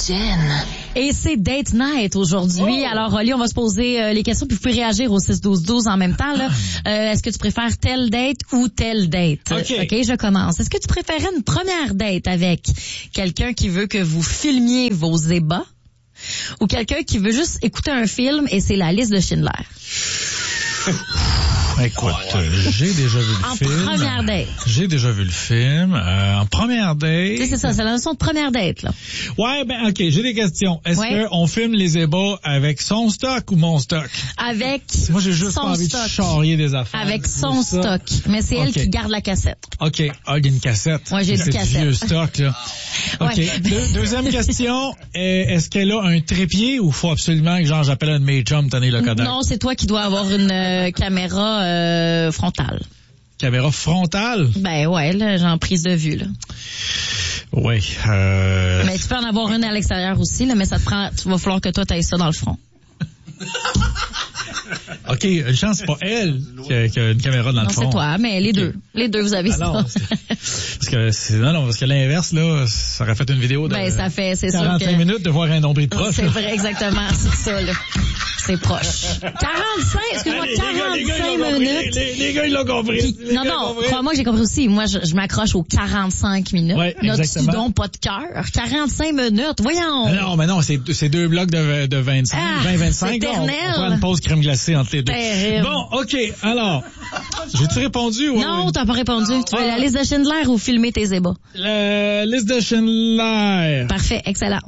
Jen. Et c'est Date Night aujourd'hui. Alors, Oli, on va se poser les questions, puis vous pouvez réagir au 6-12-12 en même temps. Là. Est-ce que tu préfères telle date ou telle date? OK, je commence. Est-ce que tu préférais une première date avec quelqu'un qui veut que vous filmiez vos ébats ou quelqu'un qui veut juste écouter un film et c'est la liste de Schindler? Écoute, j'ai déjà vu le film. En première date. J'ai déjà vu le film. En première date. C'est ça, c'est la notion de première date, là. Ouais, ben, OK, j'ai des questions. Est-ce qu'on filme les ébats avec son stock ou mon stock? Avec Moi, j'ai juste son pas envie stock. de charrier des affaires. Avec son stock. Mais c'est elle qui garde la cassette. OK. Il y a une cassette. Ouais, j'ai c'est une cassette. Du vieux stock, là. OK. Ouais. Deuxième question. Est-ce qu'elle a un trépied ou faut absolument que, genre, j'appelle un de mes chums, tenez le Kodak? Non, c'est toi qui dois avoir une caméra frontale. Caméra frontale? Ben ouais, là, j'ai en prise de vue, là. Oui. Mais tu peux en avoir une à l'extérieur aussi, là, mais ça te prend, tu vas falloir que toi t'ailles ça dans le front. OK, une chance, c'est pas elle qui a une caméra dans le fond. Non, c'est toi, mais les deux. Les deux, vous avez ça. Non, parce que l'inverse, là, ça aurait fait une vidéo de ça fait, c'est 45 sûr que... minutes de voir un nombril de proche. C'est vrai, exactement, c'est ça, là. C'est proche. 45, excuse-moi, 45 minutes. Les gars, ils l'ont compris. Non, crois-moi que j'ai compris aussi. Moi, je m'accroche aux 45 minutes. Ouais, Notre donc pas de cœur. 45 minutes, voyons. Mais non, c'est deux blocs de 25, 20-25. C'est éternel. On prend une pause crème glacée entre les deux. Terrible. Bon, OK, alors, j'ai-tu répondu? Non, t'as pas répondu. Tu veux la liste de Schindler ou filmer tes ébats? La liste de Schindler. Parfait, excellent.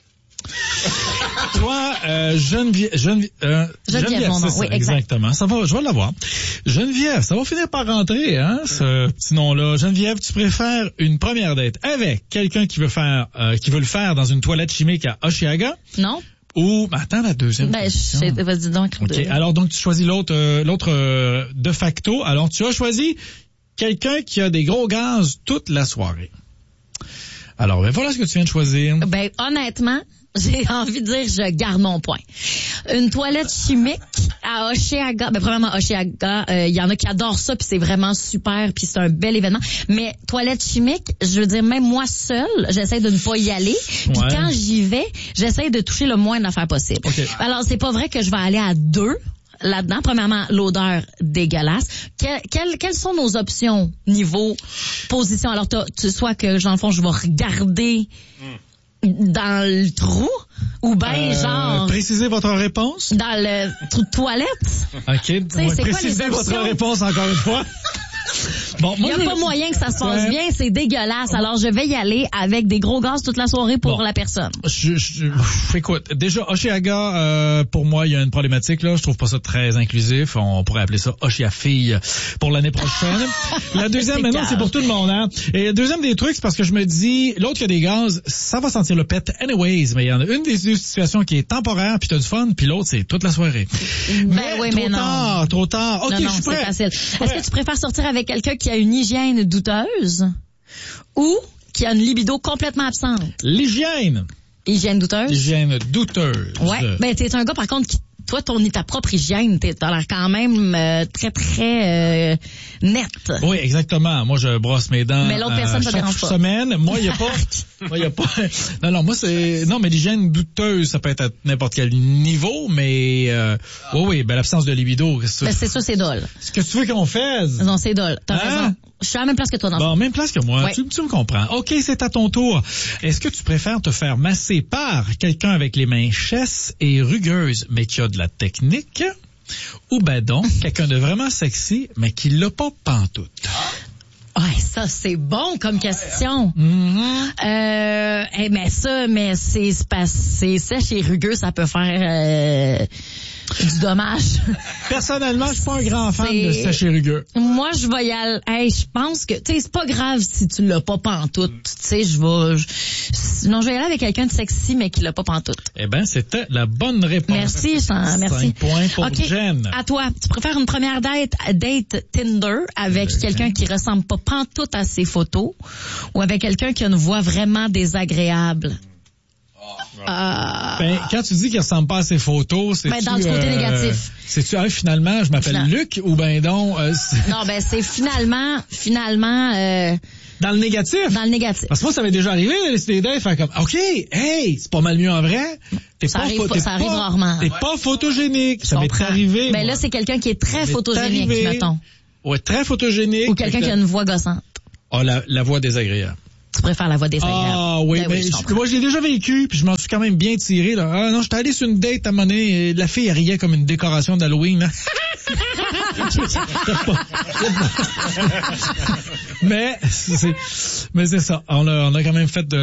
Toi, Geneviève, mon nom, c'est ça, oui, exact. exactement. Ça va, je vais l'avoir. Geneviève, ça va finir par rentrer, hein, ce petit nom-là. Geneviève, tu préfères une première date avec quelqu'un qui veut le faire dans une toilette chimique à Oshiaga? Non. Ou, attends, la deuxième. Vas-y donc. OK. Alors, donc, tu choisis l'autre de facto. Alors, tu as choisi quelqu'un qui a des gros gaz toute la soirée. Alors, voilà ce que tu viens de choisir. Ben, honnêtement, j'ai envie de dire, je garde mon point. Une toilette chimique à Oshiaga. Ben, premièrement, Oshiaga, il y en a qui adorent ça, puis c'est vraiment super, puis c'est un bel événement. Mais toilette chimique, je veux dire, même moi seule, j'essaie de ne pas y aller. Puis quand j'y vais, j'essaie de toucher le moins d'affaires possible. Okay. Alors, c'est pas vrai que je vais aller à deux là-dedans. Premièrement, l'odeur dégueulasse. Quelles sont nos options niveau position? Alors, tu soit que, dans le fond, je vais regarder dans le trou ou ben genre précisez votre réponse dans le trou de toilette. OK, précisez votre réponse encore une fois. Bon, il n'y a pas moyen que ça se passe bien, c'est dégueulasse. Alors, je vais y aller avec des gros gaz toute la soirée pour la personne. Écoute, déjà, Oshiaga, pour moi, il y a une problématique, là. Je trouve pas ça très inclusif. On pourrait appeler ça Oshia-fille pour l'année prochaine. La deuxième, maintenant, c'est pour tout le monde, hein. Et le deuxième des trucs, c'est parce que je me dis, l'autre qui a des gaz, ça va sentir le pet anyways, mais il y en a une des deux situations qui est temporaire, puis t'as du fun, puis l'autre, c'est toute la soirée. Trop tard. OK, je suis prêt. C'est facile. Est-ce que tu préfères sortir avec quelqu'un qui a une hygiène douteuse ou qui a une libido complètement absente? Hygiène douteuse. Ouais. Ben, t'es un gars, par contre, qui, toi, ta propre hygiène, t'as l'air quand même très, très net. Oui, exactement. Moi, je brosse mes dents. Mais l'autre personne ne dérange pas. Semaine. Moi, il y a pas. Non, mais l'hygiène douteuse, ça peut être à n'importe quel niveau, mais oui, ben l'absence de libido. Ben, c'est ça, c'est dole. Ce que tu veux qu'on fasse? Non, c'est dole. T'as raison. Je suis à la même place que toi dans ça. Même place que moi. Ouais. Tu me comprends. OK, c'est à ton tour. Est-ce que tu préfères te faire masser par quelqu'un avec les mains chasses et rugueuses, mais qui a de la technique? Ou ben donc, quelqu'un de vraiment sexy, mais qui l'a pas pantoute? Ouais, ça, c'est bon comme question. Mais c'est sèche et rugueux, ça peut faire du dommage. Personnellement, je suis pas un grand fan de sèche et rugueux. Moi, je vais y aller. Je pense que, tu sais, c'est pas grave si tu l'as pas pantoute. Tu sais, je vais y aller avec quelqu'un de sexy, mais qui l'a pas pantoute. Eh ben, c'était la bonne réponse. Merci. 5 points pour Jen. À toi. Tu préfères une première date Tinder avec quelqu'un qui ressemble pas pantoute à ses photos ou avec quelqu'un qui a une voix vraiment désagréable? Quand tu dis qu'il ressemble pas à ses photos, c'est dans le côté négatif. C'est-tu finalement je m'appelle Luc ou ben donc non, ben c'est finalement Dans le négatif? Dans le négatif. Parce que moi, ça m'est déjà arrivé d'aller sur des dates, faire comme, OK, hey, c'est pas mal mieux en vrai. Ça arrive rarement. T'es pas photogénique. Ça m'est arrivé. Ben là, c'est quelqu'un qui est très photogénique, mettons. Ouais, très photogénique. Ou quelqu'un qui a une voix gossante. Ah, la voix désagréable. Tu préfères la voix désagréable. Ah oui, ben oui, moi je l'ai déjà vécu, puis je m'en suis quand même bien tiré là. Ah non, j'étais allé sur une date à un moment donné, et la fille elle riait comme une décoration d'Halloween. Hein. mais c'est ça. On a quand même fait de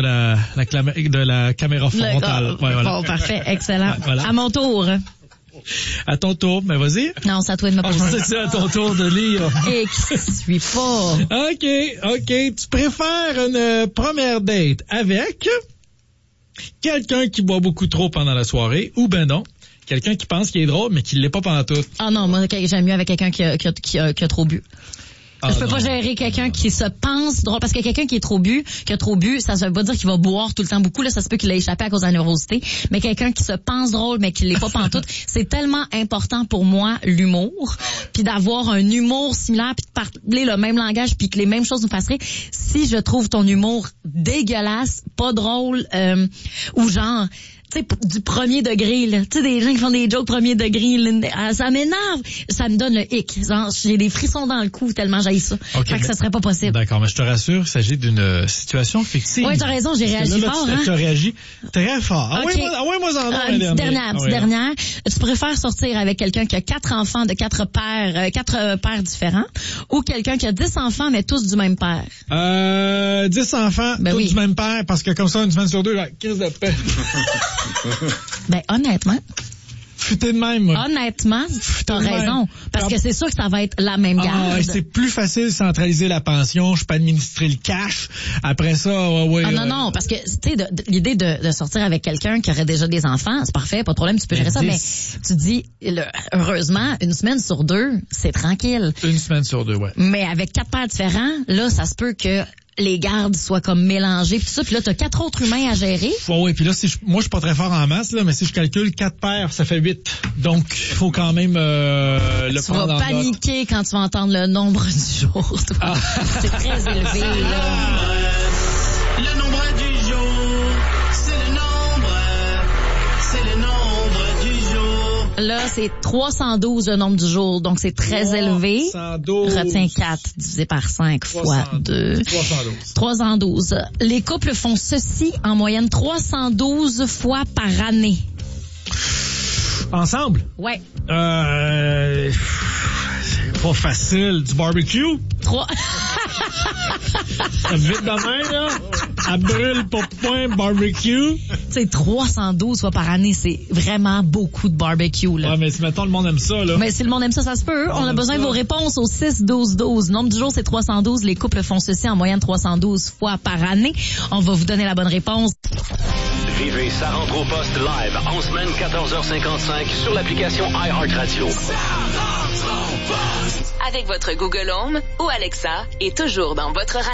la caméra frontale. Ouais, voilà. Bon, parfait, excellent. Ouais, voilà. À mon tour. À ton tour, mais vas-y. Non, c'est à toi de me poser. Je pensais que c'est à ton tour de lire. Et qui suis pas. OK. Tu préfères une première date avec quelqu'un qui boit beaucoup trop pendant la soirée ou ben non, quelqu'un qui pense qu'il est drôle mais qui l'est pas pendant tout? Ah non, moi j'aime mieux avec quelqu'un qui a trop bu. Je peux pas gérer quelqu'un qui se pense drôle, parce que quelqu'un qui a trop bu, ça veut pas dire qu'il va boire tout le temps beaucoup, là, ça se peut qu'il ait échappé à cause de la nervosité, mais quelqu'un qui se pense drôle, mais qui l'est pas pantoute, c'est tellement important pour moi, l'humour, puis d'avoir un humour similaire, puis de parler le même langage, puis que les mêmes choses nous passeraient. Si je trouve ton humour dégueulasse, pas drôle, ou genre, tu sais, du premier degré, là. Tu sais, des gens qui font des jokes premier degré, là, ça m'énerve. Ça me donne le hic. Genre, j'ai des frissons dans le cou tellement j'haïs ça. Okay, fait que ça serait pas possible. D'accord, mais je te rassure, il s'agit d'une situation fictive. Oui, t'as raison, j'ai réagi fort, hein. Tu as réagi très fort. Okay. Une petite dernière. Tu préfères sortir avec quelqu'un qui a 4 enfants de 4 pères différents, ou quelqu'un qui a 10 enfants, mais tous du même père? 10 enfants, tous du même père, parce que comme ça, une semaine sur deux, la crise de paix. Ben, honnêtement. Futé de même. Honnêtement, t'as raison. Parce que c'est sûr que ça va être la même garde. C'est plus facile de centraliser la pension. Je peux administrer le cash. Après ça, non, parce que, tu sais, l'idée de sortir avec quelqu'un qui aurait déjà des enfants, c'est parfait, pas de problème, tu peux gérer ça, mais tu dis, heureusement, une semaine sur 2, c'est tranquille. Une semaine sur 2, ouais. Mais avec 4 pères différents, là, ça se peut que les gardes soient comme mélangés pis tout ça, puis là t'as 4 autres humains à gérer. Oui, puis là moi je suis pas très fort en masse là, mais si je calcule 4 paires, ça fait 8. Donc il faut quand même le prendre en note. Tu vas paniquer quand tu vas entendre le nombre du jour, toi. Ah. C'est très élevé là. Le nombre du jour, c'est le nombre du jour. Là, c'est 312 le nombre du jour, donc c'est très élevé. 312. Retiens 4 divisé par 5 fois 2. 312. Les couples font ceci en moyenne 312 fois par année. Ensemble? Ouais. C'est pas facile. Du barbecue? 3. Vite de main, là. À brûle pour point, barbecue. C'est 312 fois par année. C'est vraiment beaucoup de barbecue, là. Ouais, mais si maintenant le monde aime ça, là. Mais si le monde aime ça, ça se peut. On a besoin de vos réponses au 6-12-12. Nombre du jour, c'est 312. Les couples font ceci en moyenne 312 fois par année. On va vous donner la bonne réponse. Vivez Ça rentre au poste live en semaine 14h55 sur l'application iHeartRadio. Avec votre Google Home ou Alexa et toujours dans votre radio.